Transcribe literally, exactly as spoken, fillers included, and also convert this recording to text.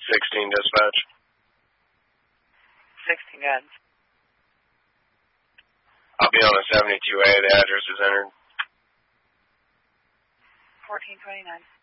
sixteen dispatch. sixteen guns. I'll be on a seventy-two A. The address is entered. fourteen twenty-nine.